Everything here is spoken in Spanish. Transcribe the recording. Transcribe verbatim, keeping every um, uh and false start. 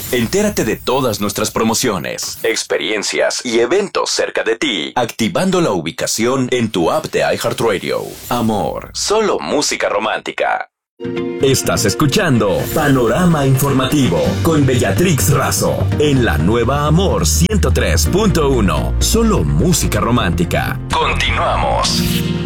Entérate de todas nuestras promociones, experiencias y eventos cerca de ti, activando la ubicación en tu app de iHeartRadio. Amor, solo música romántica. Estás escuchando Panorama Informativo con Bellatrix Razo en la nueva Amor ciento tres punto uno. Solo música romántica. Continuamos.